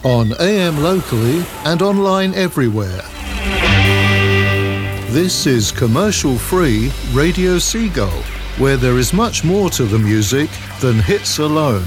On AM locally and online everywhere. This is commercial-free Radio Seagull, where there is much more to the music than hits alone.